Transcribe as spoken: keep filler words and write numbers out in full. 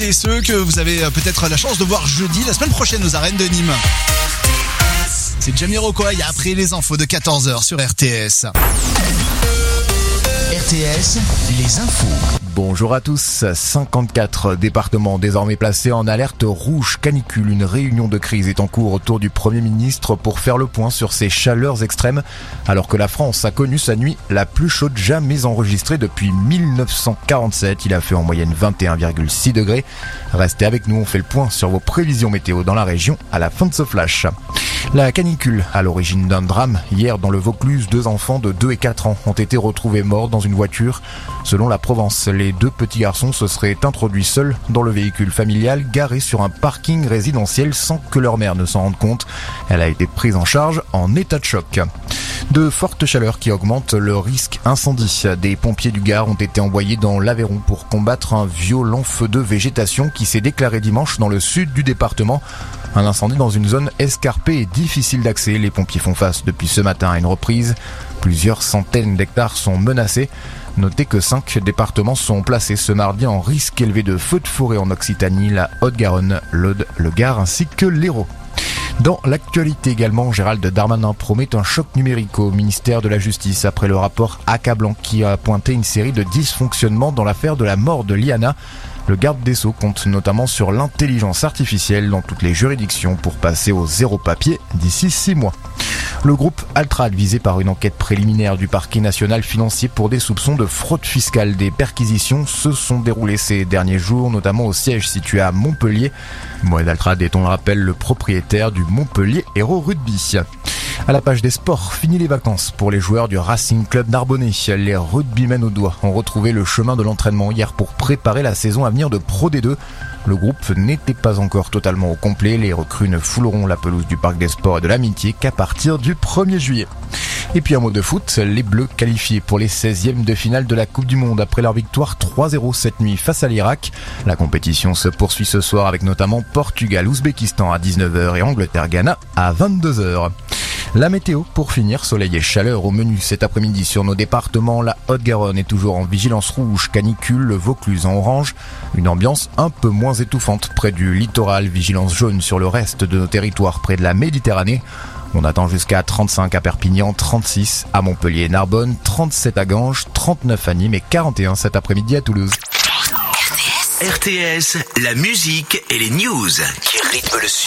et ceux que vous avez peut-être la chance de voir jeudi, la semaine prochaine aux arènes de Nîmes. C'est Jamiroquai après les infos de quatorze heures sur R T S. R T S, les infos. Bonjour à tous. cinquante-quatre départements désormais placés en alerte rouge canicule. Une réunion de crise est en cours autour du Premier ministre pour faire le point sur ces chaleurs extrêmes, alors que la France a connu sa nuit la plus chaude jamais enregistrée depuis mille neuf cent quarante-sept. Il a fait en moyenne vingt et un virgule six degrés. Restez avec nous, on fait le point sur vos prévisions météo dans la région à la fin de ce flash. La canicule à l'origine d'un drame. Hier, dans le Vaucluse, deux enfants de deux et quatre ans ont été retrouvés morts dans une voiture. Selon la Provence, les deux petits garçons se seraient introduits seuls dans le véhicule familial garé sur un parking résidentiel sans que leur mère ne s'en rende compte. Elle a été prise en charge en état de choc. De fortes chaleurs qui augmentent le risque incendie. Des pompiers du Gard ont été envoyés dans l'Aveyron pour combattre un violent feu de végétation qui s'est déclaré dimanche dans le sud du département. Un incendie dans une zone escarpée et difficile d'accès. Les pompiers font face depuis ce matin à une reprise. Plusieurs centaines d'hectares sont menacés. Notez que cinq départements sont placés ce mardi en risque élevé de feux de forêt en Occitanie, la Haute-Garonne, l'Aude, le Gard ainsi que l'Hérault. Dans l'actualité également, Gérald Darmanin promet un choc numérique au ministère de la Justice après le rapport accablant qui a pointé une série de dysfonctionnements dans l'affaire de la mort de Liana. Le garde des Sceaux compte notamment sur l'intelligence artificielle dans toutes les juridictions pour passer au zéro papier d'ici six mois. Le groupe Altrad, visé par une enquête préliminaire du parquet national financier pour des soupçons de fraude fiscale. Des perquisitions se sont déroulées ces derniers jours, notamment au siège situé à Montpellier. Moed Altrad est, on le rappelle, le propriétaire du Montpellier Hérault Rugby. À la page des sports, fini les vacances pour les joueurs du Racing Club Narbonnais. Les rugbymen au doigt ont retrouvé le chemin de l'entraînement hier pour préparer la saison à venir de Pro D deux. Le groupe n'était pas encore totalement au complet. Les recrues ne fouleront la pelouse du Parc des Sports et de l'Amitié qu'à partir du premier juillet. Et puis un mot de foot, les Bleus qualifiés pour les seizièmes de finale de la Coupe du Monde après leur victoire trois zéro cette nuit face à l'Irak. La compétition se poursuit ce soir avec notamment Portugal-Ouzbékistan à dix-neuf heures et Angleterre-Ghana à vingt-deux heures. La météo, pour finir, soleil et chaleur au menu cet après-midi sur nos départements. La Haute-Garonne est toujours en vigilance rouge, canicule, le Vaucluse en orange. Une ambiance un peu moins étouffante près du littoral, vigilance jaune sur le reste de nos territoires près de la Méditerranée. On attend jusqu'à trente-cinq à Perpignan, trente-six à Montpellier et Narbonne, trente-sept à Ganges, trente-neuf à Nîmes et quarante et un cet après-midi à Toulouse. R T S, la musique et les news qui rythment le